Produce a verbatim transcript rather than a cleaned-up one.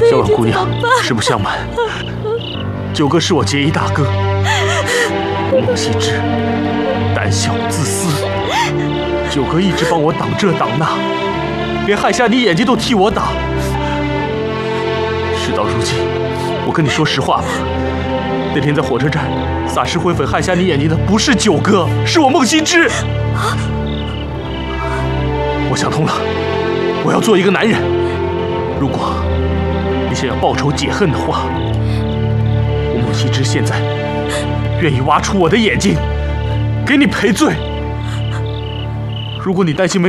小婉姑娘，实不相瞒，九哥是我结义大哥，孟羲之胆小自私，九哥一直帮我挡这挡那，连害下你眼睛都替我挡。事到如今，我跟你说实话吧，那天在火车站撒石灰粉害下你眼睛的不是九哥，是我孟羲之。我想通了，我要做一个男人。如果你想要报仇解恨的话，我孟羲之现在愿意挖出我的眼睛，给你赔罪。如果你担心没